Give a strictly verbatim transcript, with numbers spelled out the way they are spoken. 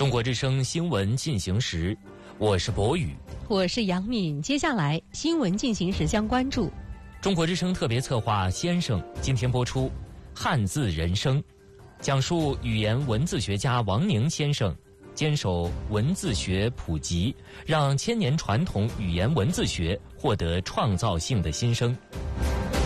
中国之声新闻进行时，我是博宇， 我是杨敏。接下来新闻进行时将关注中国之声特别策划《先生》今天播出汉字人生，讲述语言文字学家王宁先生坚守文字学普及，让千年传统语言文字学获得创造性的新生。